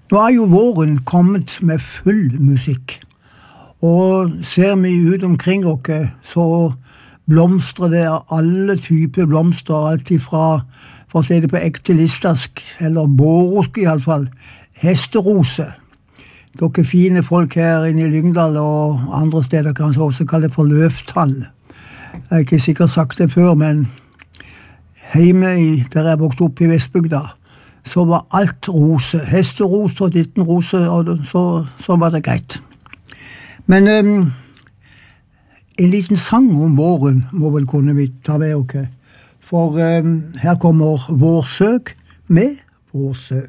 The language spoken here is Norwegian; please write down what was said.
Nå jo våren kommet med full musikk, og ser vi ut omkring oss, så blomstrer det av alle typer blomster, alt ifra, for å si det på ekte listask, eller bårosk i alle fall, hesterose. Dere fine folk her inne i Lyngdal og andre steder kanskje også kaller det for løvtall. Jeg har ikke sikkert sagt det før, men hjemme der jeg vokste opp i Vestbygda, så var alt rose, hesterose og ditten rose, og så var det greit. Men en liten sang om våren må vel kunne vi ta med oss, for her kommer Vårsøk med Vårsøk.